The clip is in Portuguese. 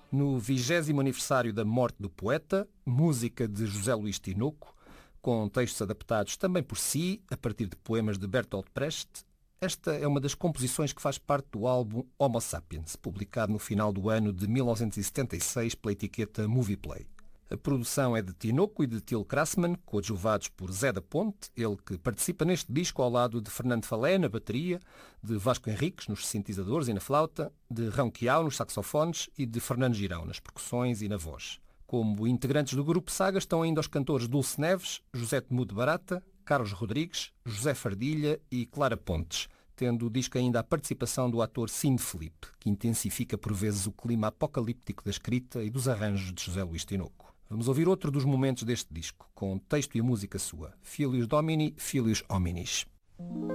No 20º aniversário da morte do poeta, música de José Luís Tinoco, com textos adaptados também por si, a partir de poemas de Bertolt Brecht. Esta é uma das composições que faz parte do álbum Homo Sapiens, publicado no final do ano de 1976 pela etiqueta Movieplay. A produção é de Tinoco e de Til Krasman, coadjuvados por Zé da Ponte, ele que participa neste disco ao lado de Fernando Falé na bateria, de Vasco Henriques nos sintetizadores e na flauta, de Rão Quiao nos saxofones e de Fernando Girão nas percussões e na voz. Como integrantes do grupo Saga estão ainda os cantores Dulce Neves, José Temudo Barata, Carlos Rodrigues, José Fardilha e Clara Pontes, tendo o disco ainda a participação do ator Cine Felipe, que intensifica por vezes o clima apocalíptico da escrita e dos arranjos de José Luís Tinoco. Vamos ouvir outro dos momentos deste disco, com texto e música sua, Filius Domini, Filius Hominis.